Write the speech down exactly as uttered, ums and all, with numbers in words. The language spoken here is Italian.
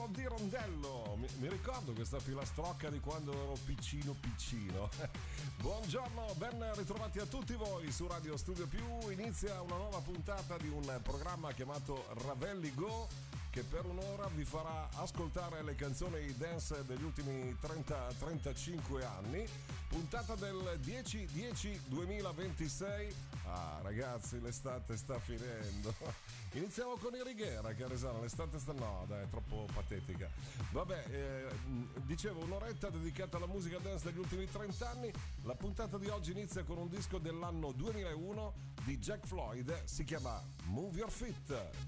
di rondello. Mi, mi ricordo questa filastrocca di quando ero piccino piccino. Buongiorno, ben ritrovati a tutti voi su Radio Studio Più. Inizia una nuova puntata di un programma chiamato Ravelli Go, che per un'ora vi farà ascoltare le canzoni dance degli ultimi trenta trentacinque anni. Puntata del dieci dieci duemilaventisei. Ah ragazzi, l'estate sta finendo. Iniziamo con i Righiera, che Resana, l'estate sta... no dai, è troppo patetica. Vabbè, eh, dicevo, un'oretta dedicata alla musica dance degli ultimi trenta anni. La puntata di oggi inizia con un disco dell'anno duemilauno di Jack Floyd, si chiama Move Your Feet.